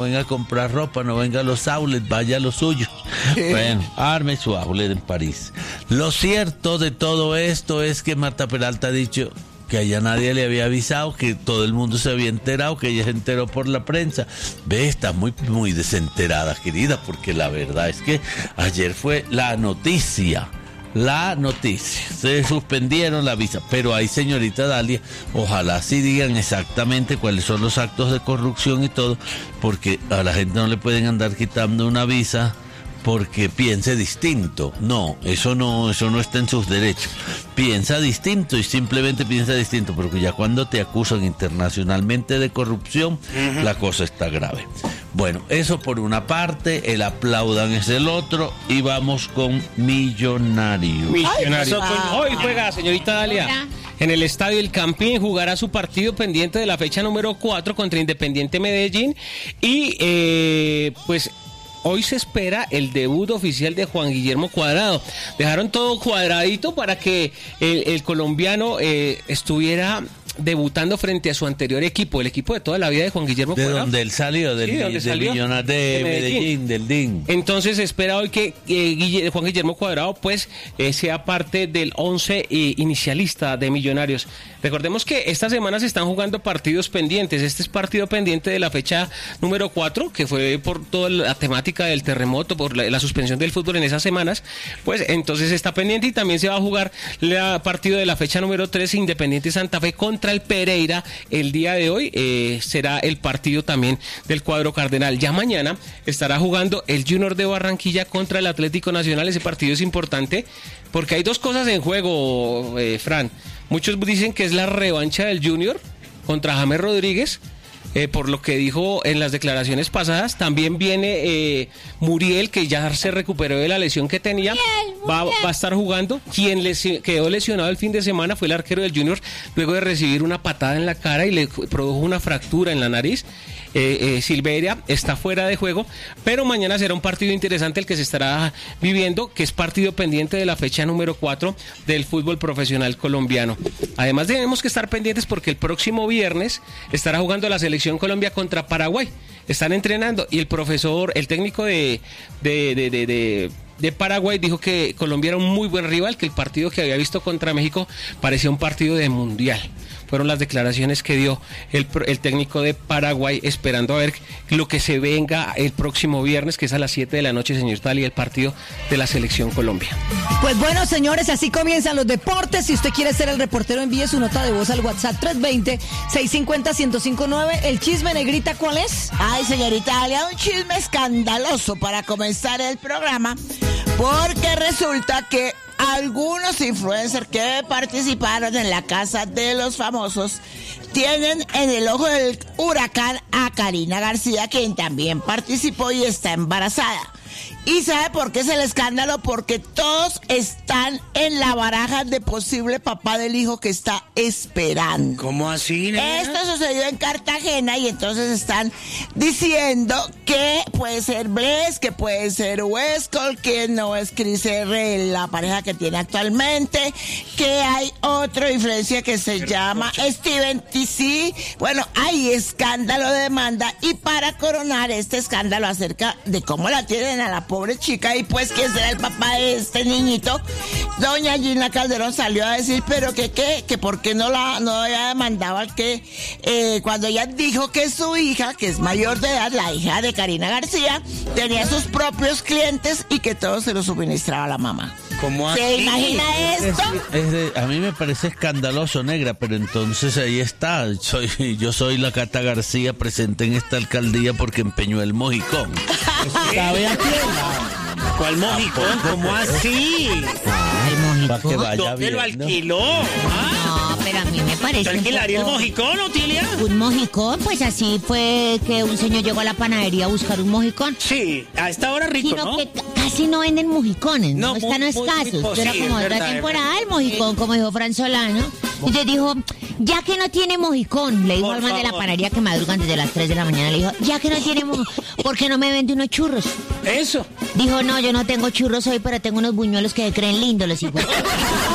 venga a comprar ropa, no venga a los outlets, vaya a los suyos. Bueno, arme su outlet en París. Lo cierto de todo esto es que Marta Peralta ha dicho que allá nadie le había avisado, que todo el mundo se había enterado, que ella se enteró por la prensa. Ve, está muy, muy desenterada, querida, porque la verdad es que ayer fue la noticia. Se suspendieron la visa, pero ahí, señorita Dalia, ojalá sí digan exactamente cuáles son los actos de corrupción y todo, porque a la gente no le pueden andar quitando una visa porque piense distinto. No eso no está en sus derechos. Piensa distinto y simplemente piensa distinto, porque ya cuando te acusan internacionalmente de corrupción, la cosa está grave. Bueno, eso por una parte, el aplaudan es el otro, y vamos con Millonarios. Hoy juega, señorita Dalia. Hola. En el Estadio El Campín jugará su partido pendiente de la fecha número 4 contra Independiente Medellín, y pues hoy se espera el debut oficial de Juan Guillermo Cuadrado. Dejaron todo cuadradito para que el colombiano estuviera debutando frente a su anterior equipo, el equipo de toda la vida de Juan Guillermo Cuadrado. De donde él salió, de Medellín, del DIN. Entonces se espera hoy que Juan Guillermo Cuadrado pues sea parte del 11 inicialista de Millonarios. Recordemos que esta semana se están jugando partidos pendientes. Este es partido pendiente de la fecha número 4, que fue por toda la temática del terremoto, por la suspensión del fútbol en esas semanas. Pues entonces está pendiente, y también se va a jugar el partido de la fecha número 3, Independiente Santa Fe contra el Pereira. El día de hoy será el partido también del cuadro cardenal. Ya mañana estará jugando el Junior de Barranquilla contra el Atlético Nacional. Ese partido es importante porque hay dos cosas en juego, Fran. Muchos dicen que es la revancha del Junior contra James Rodríguez, por lo que dijo en las declaraciones pasadas. También viene Muriel, que ya se recuperó de la lesión que tenía, va a estar jugando. Quien quedó lesionado el fin de semana fue el arquero del Junior, luego de recibir una patada en la cara y le produjo una fractura en la nariz. Silveria está fuera de juego, pero mañana será un partido interesante el que se estará viviendo, que es partido pendiente de la fecha número 4 del fútbol profesional colombiano. Además tenemos que estar pendientes porque el próximo viernes estará jugando la selección Colombia contra Paraguay. Están entrenando, y el técnico de Paraguay dijo que Colombia era un muy buen rival, que el partido que había visto contra México parecía un partido de mundial. Fueron las declaraciones que dio el técnico de Paraguay, esperando a ver lo que se venga el próximo viernes, que es a las 7 de la noche, señor Tali, el partido de la Selección Colombia. Pues bueno, señores, así comienzan los deportes. Si usted quiere ser el reportero, envíe su nota de voz al WhatsApp 320-650-1059. ¿El chisme, negrita, cuál es? Ay, señorita Dalia, un chisme escandaloso para comenzar el programa, porque resulta que algunos influencers que participaron en la Casa de los Famosos tienen en el ojo del huracán a Karina García, quien también participó y está embarazada. ¿Y sabe por qué es el escándalo? Porque todos están en la baraja de posible papá del hijo que está esperando. ¿Cómo así, nena? Esto sucedió en Cartagena, y entonces están diciendo que puede ser Bless, que puede ser Westcol, que no es Cris R, la pareja que tiene actualmente, que hay otro influencia que se llama Steven TC. Bueno, hay escándalo de demanda, y para coronar este escándalo acerca de cómo la tienen a la pobre chica, y pues quién será el papá de este niñito, doña Gina Calderón salió a decir, pero que por qué no había demandado al que cuando ella dijo que su hija, que es mayor de edad, la hija de Karina García, tenía sus propios clientes y que todo se lo suministraba la mamá. ¿Cómo así? ¿Se imagina esto? A mí me parece escandaloso, negra, pero entonces ahí está. Yo soy la Cata García presente en esta alcaldía porque empeñó el mojicón. ¿Sabe a quién? ¿Cuál mojicón? ¿Cómo así? El mojicón. Para que vaya ¿Dónde lo viendo. alquiló? No, pero a mí me parece ¿Te alquilaría el mojicón, Otilia? un mojicón, pues así fue que un señor llegó a la panadería a buscar un mojicón. Sí, a esta hora rico, Sino ¿no? que casi no venden mojicones, No, están muy escasos. poco, Era sí, como es otra verdad, temporada el mojicón, como dijo Fran Solano. Entonces dijo, ya que no tiene mojicón, le dijo Por al man de la favor. panadería que madrugan desde las 3 de la mañana, le dijo, ya que no tiene mojicón, ¿por qué no me vende unos churros? Eso. Dijo, no, yo no tengo churros hoy, pero tengo unos buñuelos que se creen lindos, los hijos.